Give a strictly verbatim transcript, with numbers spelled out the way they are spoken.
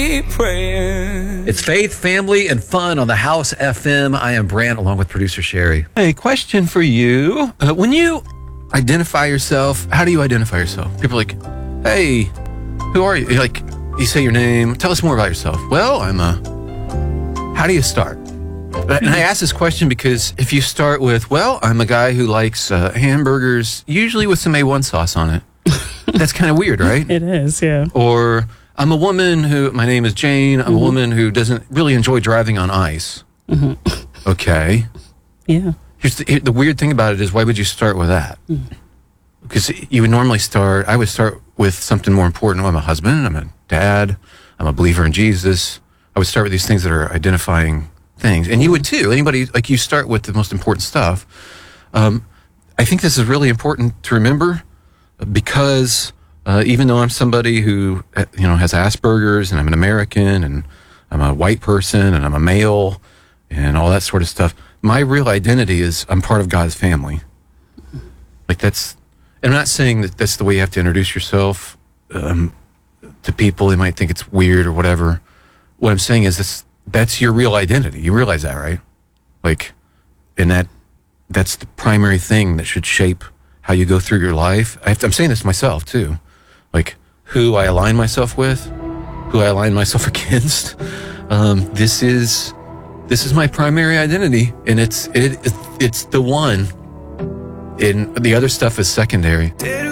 It's faith, family, and fun on the House F M. I am Brant, along with producer Sherry. Hey, question for you. Uh, when you identify yourself, how do you identify yourself? People are like, hey, who are you? You're like, you say your name. Tell us more about yourself. Well, I'm a... How do you start? And I ask this question because if you start with, well, I'm a guy who likes uh, hamburgers, usually with some A one sauce on it. That's kind of weird, right? It is, yeah. Or I'm a woman who, my name is Jane. I'm mm-hmm. a woman who doesn't really enjoy driving on ice. Mm-hmm. Okay. Yeah. Here's the, the weird thing about it is, why would you start with that? Mm. Because you would normally start, I would start with something more important. I'm a husband, I'm a dad, I'm a believer in Jesus. I would start with these things that are identifying things. And you would too. Anybody, like, you start with the most important stuff. Um, I think this is really important to remember because uh, even though I'm somebody who, you know, has Asperger's and I'm an American and I'm a white person and I'm a male and all that sort of stuff, my real identity is I'm part of God's family. Like, that's, and I'm not saying that that's the way you have to introduce yourself um, to people. They might think it's weird or whatever. What I'm saying is this, that's your real identity. You realize that, right? Like, and that, that's the primary thing that should shape how you go through your life. I have to, I'm saying this to myself too. Like, who I align myself with, who I align myself against. Um, this is, this is my primary identity, and it's, it, it it's the one. And the other stuff is secondary.